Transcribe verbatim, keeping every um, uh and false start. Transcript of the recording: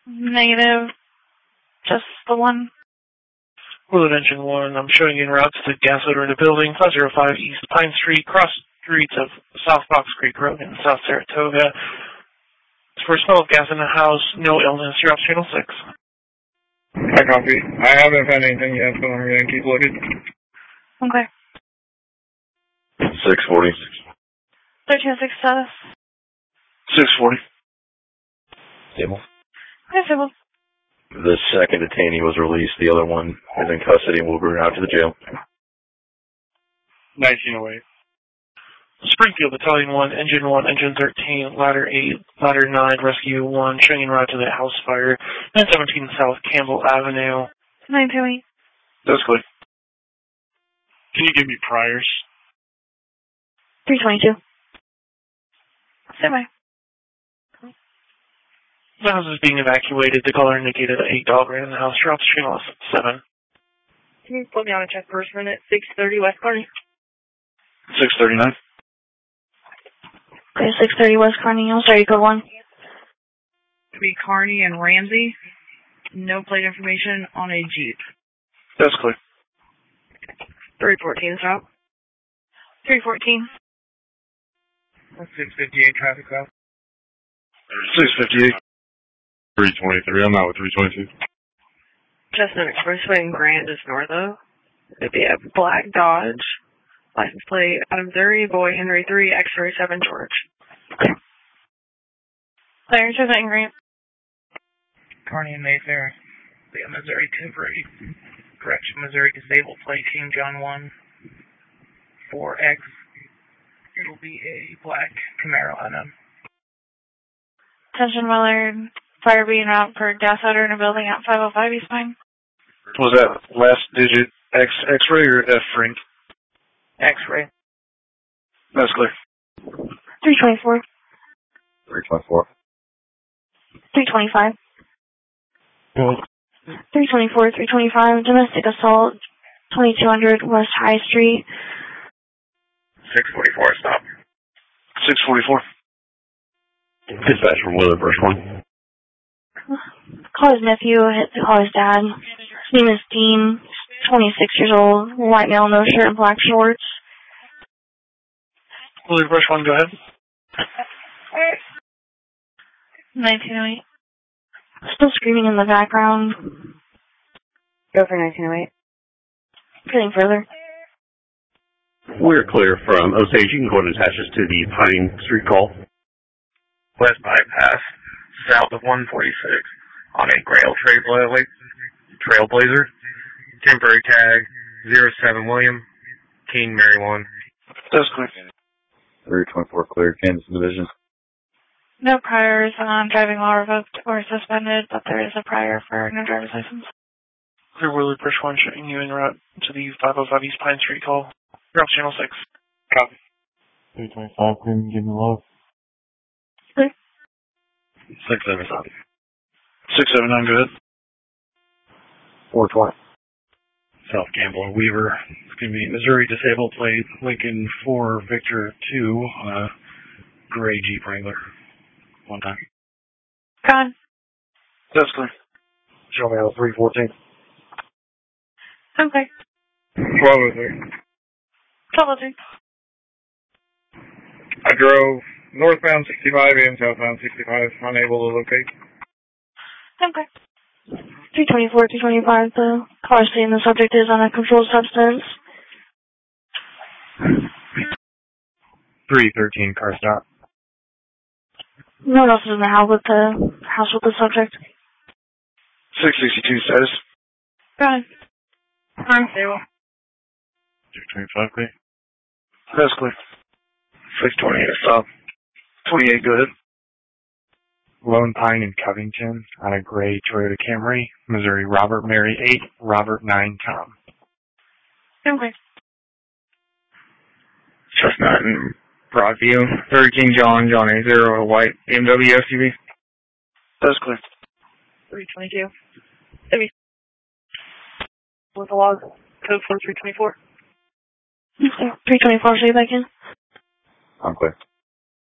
Negative. Just the one. Willard Engine one, I'm showing you en route to the gas odor in the building, five oh five East Pine Street, cross streets of South Fox Creek Road in South Saratoga. For smell of gas in the house, no illness, you're off channel six. I copy. I haven't found anything yet, so I'm going to keep looking. Okay. six forty. thirteen oh six status. six forty. Stable. Okay, stable. The second detainee was released. The other one is in custody and will be out to the jail. nineteen oh eight. Springfield Battalion one, Engine one, Engine thirteen, Ladder eight, Ladder nine, Rescue one, showing en route to the house fire, nine seventeen South Campbell Avenue. nine two eight. That's clear. Can you give me priors? three twenty-two. Stand by. The house is being evacuated. The caller indicated an eight dog ran in the house. You're off channel seven. Can you put me on a check first minute? six thirty West Kearney. six thirty-nine. Okay, six thirty West Kearney. I'm sorry, code one. To be Kearney and Ramsey. No plate information on a Jeep. That's clear. three fourteen stop. three fourteen. six fifty-eight traffic stop. six fifty-eight. three twenty-three. I'm out with three twenty-two. Chestnut Expressway in Grant is north of. It'd be a black Dodge. License plate, Adam Missouri, Boy Henry three, X-ray seven, George. Clear to the Grant. Kearney and Mayfair. Be a Missouri temporary. Correction, Missouri disabled plate, King John one. four X. It'll be a black Camaro N M. Attention Willard. Fire being out for gas odor in a building at five oh five East Pine. Was that last digit X X-ray or F Frank? X-ray. That's clear. three twenty-four. three twenty-four. three twenty-five. Good. three twenty-four, three twenty-five. Domestic assault. twenty-two hundred West High Street. six forty-four stop. six forty-four. Dispatch from Willard, first one. Call his nephew, hit call his dad. His name is Dean. twenty-six years old. White male, no shirt, and black shorts. Willard, brush one, go ahead. nineteen oh eight. Still screaming in the background. Go for nineteen oh eight. Getting further. We're clear from Osage. You can go and attach us to the Pine Street call. West bypass, south of one forty-six, on a Grail Trailblazer, Trailblazer, temporary tag, zero seven William, King Mary one. That's clear. three twenty-four clear, Kansas Division. No priors on driving while revoked or suspended, but there is a prior for no driver's license. Clear Willard, brush one, showing you en route to the five oh five East Pine Street call. You're off channel six. Copy. three twenty-five, clear, give me love. Clear. six seventy-five. six seventy-nine, go ahead. four twenty. South Campbell and Weaver. It's going to be Missouri disabled plate, Lincoln four Victor two on a gray Jeep Wrangler. One time. Gone. That's clear. Show me out three fourteen. Okay. twelve oh three. twelve oh three. I drove northbound sixty-five and southbound sixty-five, unable to locate. Okay. three twenty-four, three twenty-five, the car saying the subject is on a controlled substance. three thirteen car stop. No one else is in the house with the house with the subject. six sixty-two status. Got it. I'm stable. six twenty-five clear. That's clear. six twenty-eight stop. twenty-eight, go ahead. Lone Pine in Covington on a gray Toyota Camry, Missouri Robert Mary eight, Robert nine Tom. Okay. Chestnut and Broadview, third King John, John A zero, a white B M W S U V. That's clear. three twenty-two. Maybe. With the log, code for three twenty-four. Okay. three twenty-four, so you back in? I'm clear.